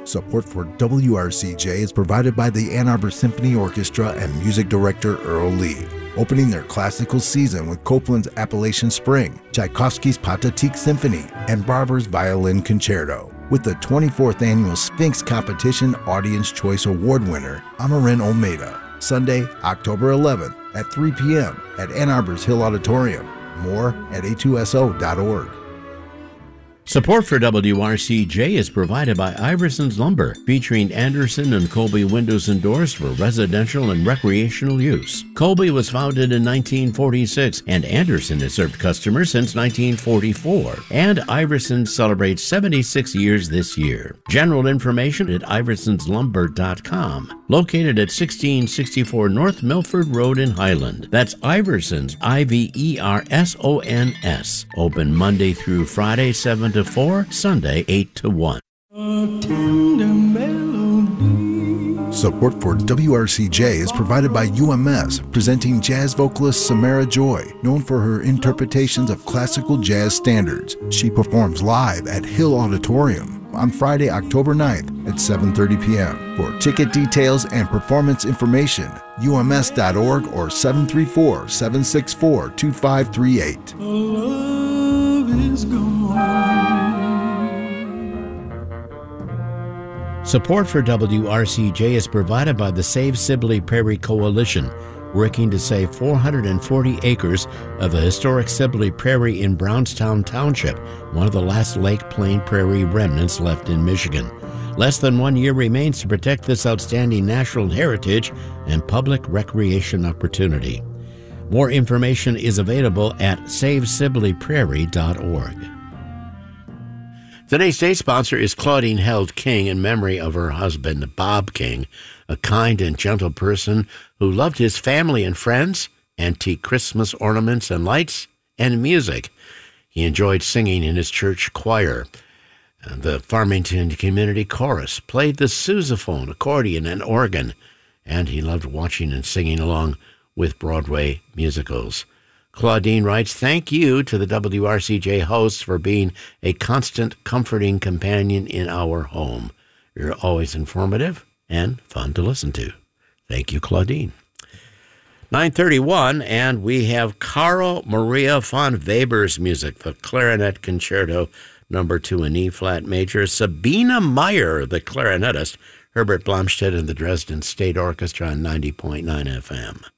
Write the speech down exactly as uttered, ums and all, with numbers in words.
Support for W R C J is provided by the Ann Arbor Symphony Orchestra and music director Earl Lee. Opening their classical season with Copland's Appalachian Spring, Tchaikovsky's Patatik Symphony, and Barber's Violin Concerto. With the twenty-fourth Annual Sphinx Competition Audience Choice Award winner, Amarin Olmeda. Sunday, October eleventh at three p.m. at Ann Arbor's Hill Auditorium. More at a two s o dot org. Support for W R C J is provided by Iverson's Lumber, featuring Anderson and Colby windows and doors for residential and recreational use. Colby was founded in nineteen forty-six, and Anderson has served customers since nineteen forty-four. And Iverson celebrates seventy-six years this year. General information at iversons lumber dot com. Located at sixteen sixty-four North Milford Road in Highland. That's Iversons, I V E R S O N S. Open Monday through Friday, seven to four, Sunday, eight to one. Support for W R C J is provided by U M S, presenting jazz vocalist Samara Joy, known for her interpretations of classical jazz standards. She performs live at Hill Auditorium on Friday, October ninth at seven thirty p.m. For ticket details and performance information, U M S dot org or seven three four, seven six four, two five three eight. Love is gone. Support for W R C J is provided by the Save Sibley Prairie Coalition, working to save four hundred forty acres of the historic Sibley Prairie in Brownstown Township, one of the last Lake Plain Prairie remnants left in Michigan. Less than one year remains to protect this outstanding natural heritage and public recreation opportunity. More information is available at save sibley prairie dot org. Today's day sponsor is Claudine Held King in memory of her husband, Bob King, a kind and gentle person who loved his family and friends, antique Christmas ornaments and lights, and music. He enjoyed singing in his church choir. The Farmington Community Chorus played the sousaphone, accordion, and organ, and he loved watching and singing along with Broadway musicals. Claudine writes, "Thank you to the W R C J hosts for being a constant, comforting companion in our home. You're always informative and fun to listen to." Thank you, Claudine. nine thirty-one, and we have Carl Maria von Weber's music, the Clarinet Concerto number two in E-flat major. Sabina Meyer, the clarinetist. Herbert Blomstedt and the Dresden State Orchestra on ninety point nine F M.